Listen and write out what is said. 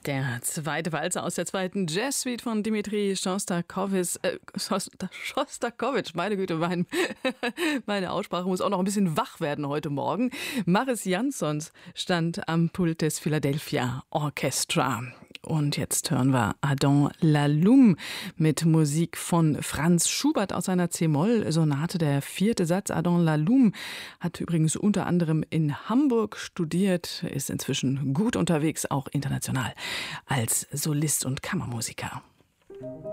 Der zweite Walzer aus der zweiten Jazz-Suite von Dmitri Schostakowitsch. Schostakowitsch, meine Güte, meine Aussprache muss auch noch ein bisschen wach werden heute Morgen. Maris Jansons stand am Pult des Philadelphia Orchestra. Und jetzt hören wir Adam Laloum mit Musik von Franz Schubert aus seiner C-Moll-Sonate. Der 4. Satz. Adam Laloum hat übrigens unter anderem in Hamburg studiert, ist inzwischen gut unterwegs, auch international, als Solist und Kammermusiker.